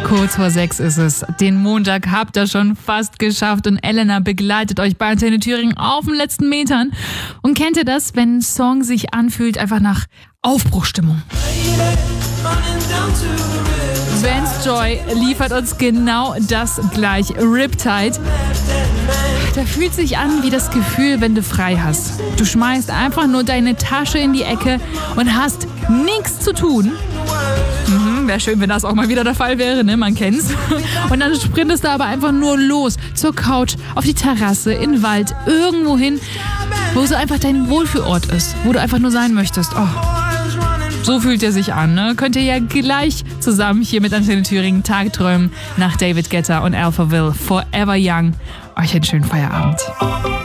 Kurz vor 6 ist es. Den Montag habt ihr schon fast geschafft und Elena begleitet euch bei Antenne Thüringen auf den letzten Metern. Und kennt ihr das, wenn ein Song sich anfühlt, einfach nach Aufbruchstimmung? Vance Joy liefert uns genau das gleich. Riptide. Da fühlt sich an wie das Gefühl, wenn du frei hast. Du schmeißt einfach nur deine Tasche in die Ecke und hast nichts zu tun. Wäre schön, wenn das auch mal wieder der Fall wäre, ne? Man kennt's. Und dann sprintest du aber einfach nur los. Zur Couch, auf die Terrasse, in den Wald, irgendwo hin, wo so einfach dein Wohlfühlort ist. Wo du einfach nur sein möchtest. Oh. So fühlt er sich an, ne? Könnt ihr ja gleich zusammen hier mit Antenne Thüringen Tagträumen nach David Guetta und Alphaville Forever Young. Euch einen schönen Feierabend.